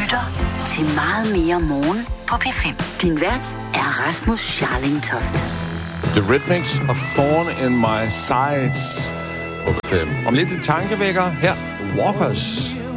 lytter til Meget mere morgen på P5. Din vært er Rasmus Scharling Toft. The Rhythmics of Thorn in My Sides på P5. Om lidt en tankevækker her. Walkers.